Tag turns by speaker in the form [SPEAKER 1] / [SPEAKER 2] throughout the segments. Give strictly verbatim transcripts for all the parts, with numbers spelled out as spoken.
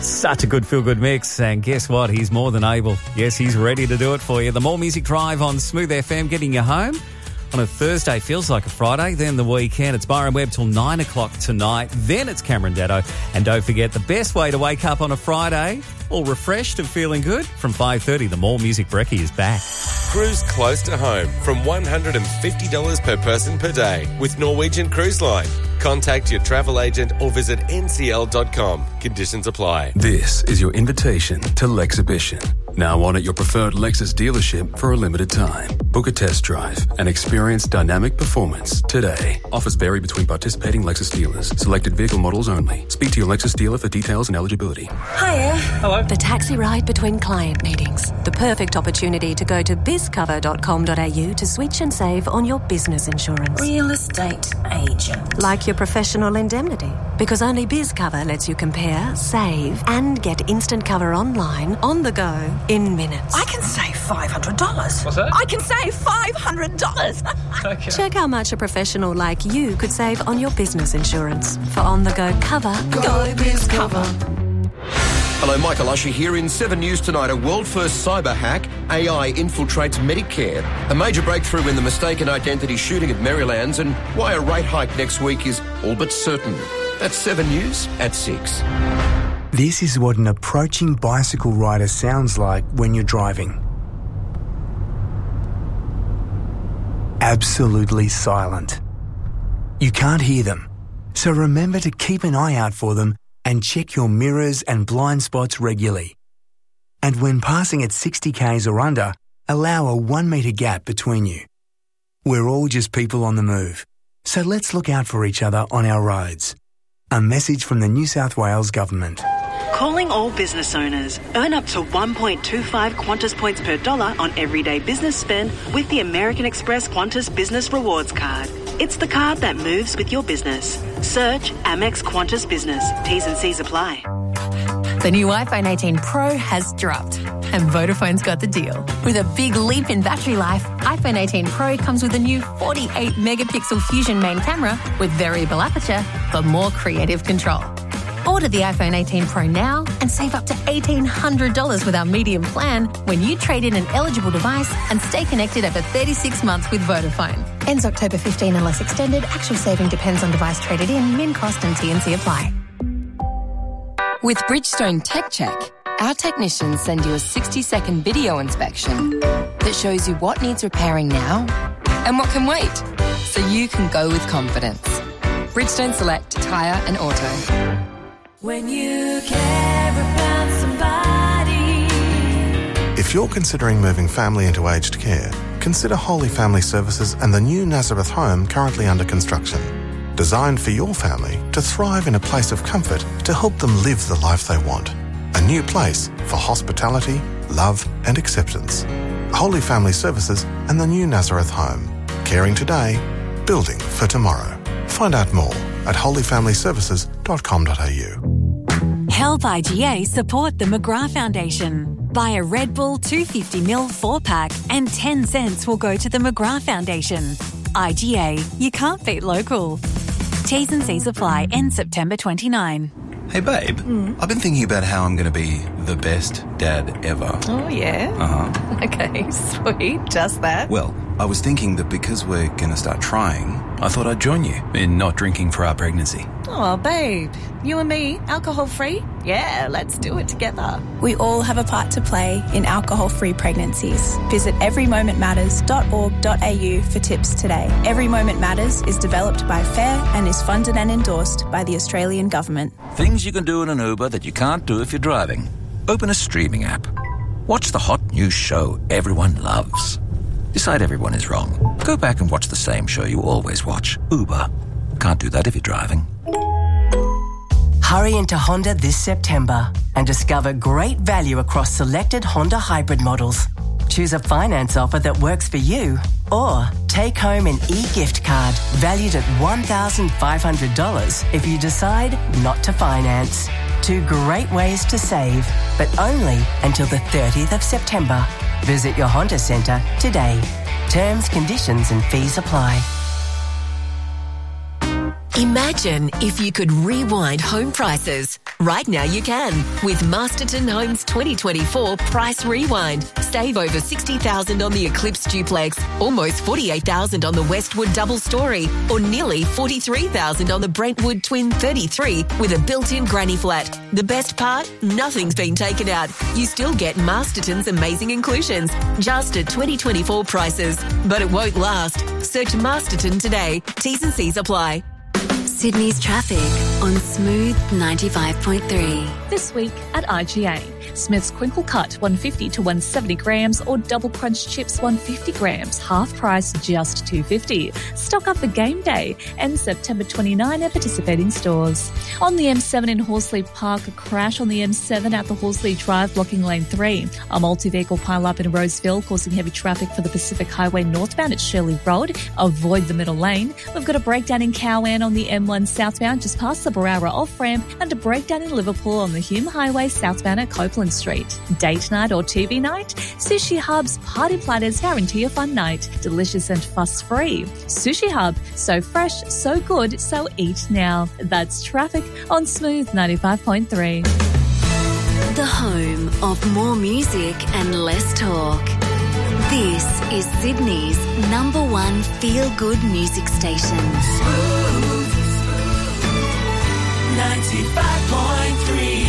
[SPEAKER 1] Such a good feel-good mix, and guess what? He's more than able. Yes, he's ready to do it for you. The More Music Drive on Smooth F M, getting you home on a Thursday. Feels like a Friday, then the weekend. It's Byron Webb till nine o'clock tonight. Then it's Cameron Datto. And don't forget, the best way to wake up on a Friday, all refreshed and feeling good, from five thirty, the More Music Brekkie is back.
[SPEAKER 2] Cruise close to home from one hundred fifty dollars per person per day with Norwegian Cruise Line. Contact your travel agent or visit N C L dot com. Conditions apply.
[SPEAKER 3] This is your invitation to Lexhibition. Now on at your preferred Lexus dealership for a limited time. Book a test drive and experience dynamic performance today. Offers vary between participating Lexus dealers. Selected vehicle models only. Speak to your Lexus dealer for details and eligibility.
[SPEAKER 4] Hiya.
[SPEAKER 5] Hello.
[SPEAKER 4] The taxi ride between client meetings. The perfect opportunity to go to biz cover dot com dot a u to switch and save on your business insurance.
[SPEAKER 5] Real estate agent.
[SPEAKER 4] Like your professional indemnity. Because only BizCover lets you compare, save, and get instant cover online, on the go, in minutes.
[SPEAKER 5] I can save five hundred dollars.
[SPEAKER 6] What's that?
[SPEAKER 5] I can save five hundred dollars.
[SPEAKER 6] Okay.
[SPEAKER 4] Check how much a professional like you could save on your business insurance. For on-the-go cover, go, go BizCover.
[SPEAKER 7] Hello, Michael Usher here in seven News tonight. A world-first cyber hack, A I infiltrates Medicare. A major breakthrough in the mistaken identity shooting at Marylands, and why a rate hike next week is all but certain. That's seven News at six.
[SPEAKER 8] This is what an approaching bicycle rider sounds like when you're driving. Absolutely silent. You can't hear them, so remember to keep an eye out for them and check your mirrors and blind spots regularly. And when passing at sixty kays or under, allow a one metre gap between you. We're all just people on the move, so let's look out for each other on our roads. A message from the New South Wales Government.
[SPEAKER 9] Calling all business owners. Earn up to one point two five Qantas points per dollar on everyday business spend with the American Express Qantas Business Rewards Card. It's the card that moves with your business. Search Amex Qantas Business. T's and C's apply.
[SPEAKER 10] The new iPhone eighteen Pro has dropped, and Vodafone's got the deal. With a big leap in battery life, iPhone eighteen Pro comes with a new forty-eight megapixel Fusion main camera with variable aperture for more creative control. Order the iPhone eighteen Pro now and save up to eighteen hundred dollars with our medium plan when you trade in an eligible device and stay connected over thirty-six months with Vodafone. Ends October fifteenth unless extended. Actual saving depends on device traded in, min cost and T and C apply.
[SPEAKER 11] With Bridgestone Tech Check, our technicians send you a sixty-second video inspection that shows you what needs repairing now and what can wait, so you can go with confidence. Bridgestone Select Tyre and Auto.
[SPEAKER 12] When you care about somebody.
[SPEAKER 13] If you're considering moving family into aged care, consider Holy Family Services and the new Nazareth home currently under construction. Designed for your family to thrive in a place of comfort to help them live the life they want. A new place for hospitality, love and acceptance. Holy Family Services and the new Nazareth home. Caring today, building for tomorrow. Find out more at holy family services dot com dot a u.
[SPEAKER 14] Help I G A support the McGrath Foundation. Buy a Red Bull two hundred fifty milliliter four-pack and ten cents will go to the McGrath Foundation. I G A, you can't beat local. T's and C's apply, end September twenty-ninth.
[SPEAKER 15] Hey, babe, mm. I've been thinking about how I'm going to be the best dad ever.
[SPEAKER 16] Oh, yeah?
[SPEAKER 15] Uh-huh.
[SPEAKER 16] Okay, sweet. Just that?
[SPEAKER 15] Well, I was thinking that because we're going to start trying, I thought I'd join you in not drinking for our pregnancy.
[SPEAKER 16] Oh, babe, you and me, alcohol-free? Yeah, let's do it together.
[SPEAKER 17] We all have a part to play in alcohol-free pregnancies. Visit every moment matters dot org dot a u for tips today. Every Moment Matters is developed by FAIR and is funded and endorsed by the Australian Government.
[SPEAKER 18] Things you can do in an Uber that you can't do if you're driving. Open a streaming app. Watch the hot new show everyone loves. Decide everyone is wrong. Go back and watch the same show you always watch. Uber. Can't do that if you're driving.
[SPEAKER 19] Hurry into Honda this September and discover great value across selected Honda hybrid models. Choose a finance offer that works for you or take home an e-gift card valued at one thousand five hundred dollars if you decide not to finance. Two great ways to save, but only until the thirtieth of September. Visit your Honda Centre today. Terms, conditions and fees apply.
[SPEAKER 20] Imagine if you could rewind home prices
[SPEAKER 6] Right now you can with Masterton Homes twenty twenty-four Price Rewind. Save over sixty thousand dollars on the Eclipse Duplex, almost forty-eight thousand dollars on the Westwood Double Story, or nearly forty-three thousand dollars on the Brentwood Twin thirty-three with a built-in granny flat. The best part? Nothing's been taken out. You still get Masterton's amazing inclusions, just at twenty twenty-four prices. But it won't last. Search Masterton today. T's and C's apply.
[SPEAKER 14] Sydney's traffic on Smooth ninety-five point three.
[SPEAKER 20] This week at I G A, Smith's Crinkle Cut one fifty to one seventy grams or Double Crunch Chips one fifty grams, half price just two fifty. Stock up for game day and September twenty-ninth at participating stores. On the M seven in Horsley Park, a crash on the M seven at the Horsley Drive blocking lane three. A multi-vehicle pile-up in Roseville causing heavy traffic for the Pacific Highway northbound at Shirley Road. Avoid the middle lane. We've got a breakdown in Cowan on the M one southbound just past the Barara off-ramp and a breakdown in Liverpool on the Hume Highway southbound at Copeland Street. Date night or T V night? Sushi Hub's Party Platters guarantee a fun night. Delicious and fuss-free. Sushi Hub. So fresh, so good, so eat now. That's traffic on Smooth ninety-five point three.
[SPEAKER 14] The home of more music and less talk. This is Sydney's number one feel-good music station.
[SPEAKER 12] ninety-five point three.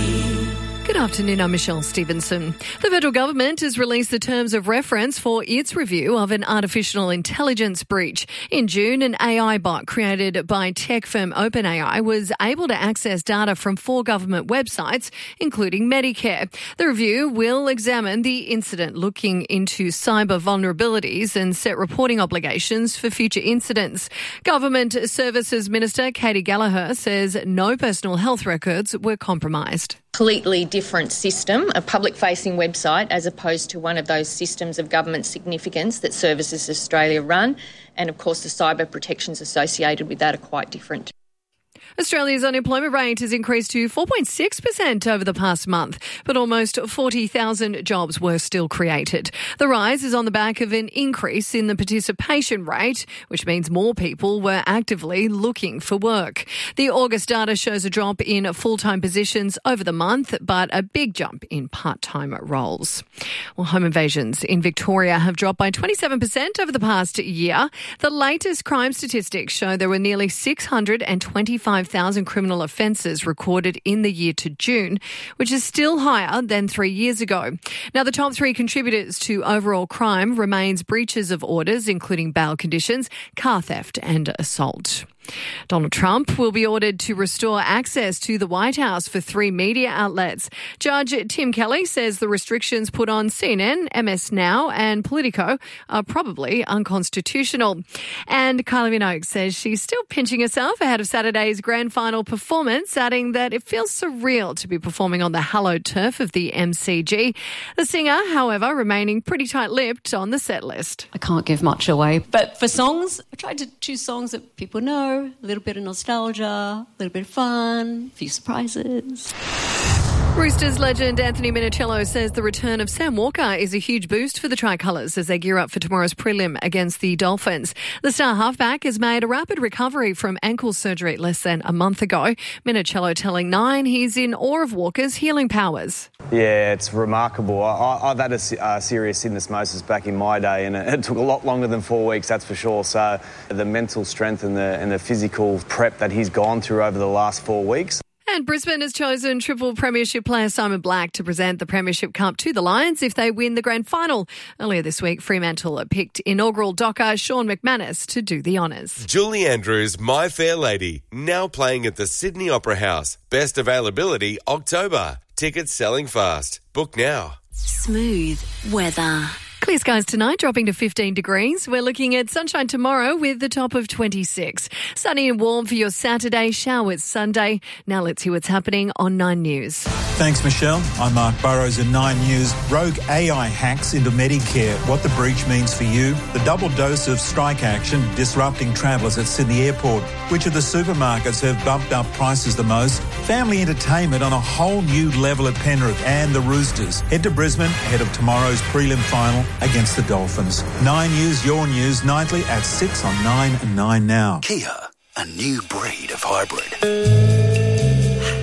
[SPEAKER 21] Good afternoon, I'm Michelle Stevenson. The federal government has released the terms of reference for its review of an artificial intelligence breach. In June, an A I bot created by tech firm OpenAI was able to access data from four government websites, including Medicare. The review will examine the incident, looking into cyber vulnerabilities and set reporting obligations for future incidents. Government Services Minister Katie Gallagher says no personal health records were compromised.
[SPEAKER 22] Completely different system, a public-facing website as opposed to one of those systems of government significance that Services Australia run. And of course the cyber protections associated with that are quite different.
[SPEAKER 21] Australia's unemployment rate has increased to four point six percent over the past month, but almost forty thousand jobs were still created. The rise is on the back of an increase in the participation rate, which means more people were actively looking for work. The August data shows a drop in full-time positions over the month, but a big jump in part-time roles. Well, home invasions in Victoria have dropped by twenty-seven percent over the past year. The latest crime statistics show there were nearly six hundred twenty-five thousand criminal offences recorded in the year to June, which is still higher than three years ago. Now, the top three contributors to overall crime remains breaches of orders, including bail conditions, car theft and assault. Donald Trump will be ordered to restore access to the White House for three media outlets. Judge Tim Kelly says the restrictions put on C N N, M S Now and Politico are probably unconstitutional. And Kylie Minogue says she's still pinching herself ahead of Saturday's grand final performance, adding that it feels surreal to be performing on the hallowed turf of the M C G. The singer, however, remaining pretty tight-lipped on the set list.
[SPEAKER 23] I can't give much away, but for songs, I tried to choose songs that people know. A little bit of nostalgia, a little bit of fun, a few surprises.
[SPEAKER 21] Roosters legend Anthony Minicello says the return of Sam Walker is a huge boost for the Tricolours as they gear up for tomorrow's prelim against the Dolphins. The star halfback has made a rapid recovery from ankle surgery less than a month ago. Minicello telling Nine he's in awe of Walker's healing powers.
[SPEAKER 24] Yeah, it's remarkable. I, I've had a uh, serious syndesmosis back in my day, and it, it took a lot longer than four weeks, that's for sure. So the mental strength and the, and the physical prep that he's gone through over the last four weeks.
[SPEAKER 21] And Brisbane has chosen triple premiership player Simon Black to present the Premiership Cup to the Lions if they win the grand final. Earlier this week, Fremantle picked inaugural docker Sean McManus to do the honours.
[SPEAKER 2] Julie Andrews, My Fair Lady, now playing at the Sydney Opera House. Best availability October. Tickets selling fast. Book now.
[SPEAKER 14] Smooth weather.
[SPEAKER 21] Clear skies tonight, dropping to fifteen degrees. We're looking at sunshine tomorrow with the top of twenty-six. Sunny and warm for your Saturday, showers Sunday. Now let's hear what's happening on Nine News.
[SPEAKER 25] Thanks, Michelle. I'm Mark Burrows in Nine News. Rogue A I hacks into Medicare. What the breach means for you. The double dose of strike action disrupting travellers at Sydney Airport. Which of the supermarkets have bumped up prices the most? Family entertainment on a whole new level at Penrith and the Roosters. Head to Brisbane ahead of tomorrow's prelim final against the Dolphins. Nine News, your news, nightly at six on Nine and Nine Now.
[SPEAKER 26] Kia, a new breed of hybrid. Meet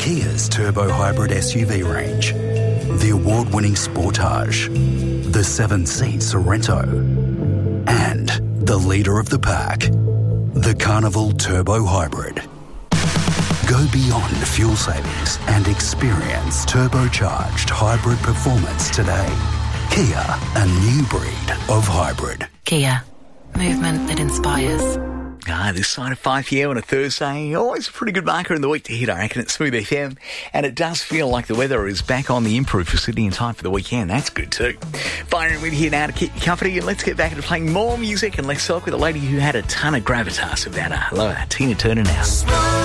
[SPEAKER 1] Kia's turbo hybrid S U V range, the award-winning Sportage, the seven-seat Sorento, and the leader of the pack, the Carnival Turbo Hybrid. Go beyond fuel savings and experience turbocharged hybrid performance today. Kia, a new breed of hybrid.
[SPEAKER 3] Kia, movement that inspires.
[SPEAKER 4] Ah, this side of five p.m. on a Thursday, always a pretty good marker in the week to hit, I reckon, at Smooth F M. And it does feel like the weather is back on the improve for Sydney in time for the weekend. That's good too. Firing with you here now to keep you company, and let's get back into playing more music, and let's talk with a lady who had a ton of gravitas about her. Hello, Tina Turner now.